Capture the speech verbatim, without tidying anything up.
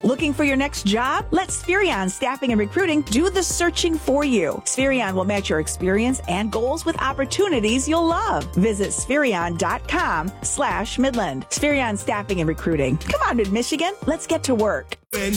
Looking for your next job? Let Spherion Staffing and Recruiting do the searching for you. Spherion will match your experience and goals with opportunities you'll love. Visit Spherion.com slash Midland. Spherion Staffing and Recruiting. Come on, Mid-Michigan. Let's get to work. When